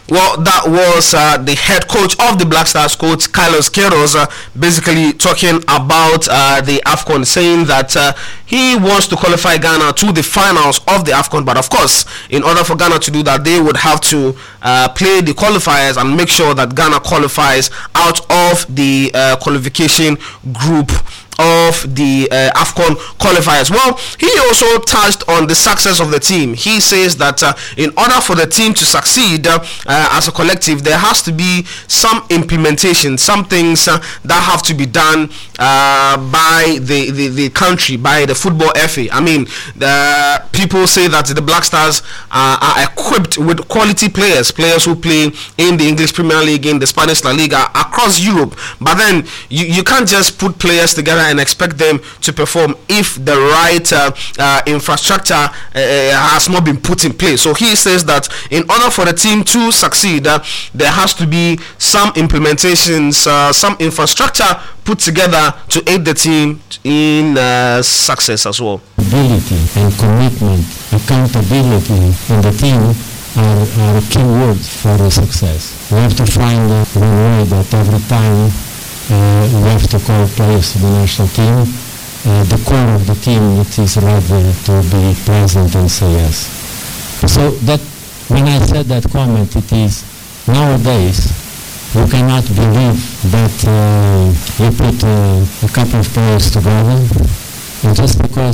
Well, that was the head coach of the Black Stars, coach Carlos Queiroz, basically talking about the AFCON, saying that he wants to qualify Ghana to the finals of the AFCON. But of course, in order for Ghana to do that, they would have to play the qualifiers and make sure that Ghana qualifies out of the qualification group of the AFCON qualifiers. Well, he also touched on the success of the team. He says that in order for the team to succeed as a collective, there has to be some implementation, some things that have to be done by the country, by the football FA. I mean, the people say that the Black Stars are equipped with quality players who play in the English Premier League, in the Spanish La Liga, across Europe. But then you can't just put players together and expect them to perform if the right infrastructure has not been put in place. So he says that in order for the team to succeed, there has to be some implementations, some infrastructure put together to aid the team in success as well. Ability and commitment, accountability in the team are key words for the success. We have to find a way that every time we have to call players to the national team, the core of the team is ready to be present and say yes. So that when I said that comment, it is nowadays you cannot believe that you put a couple of players together, and just because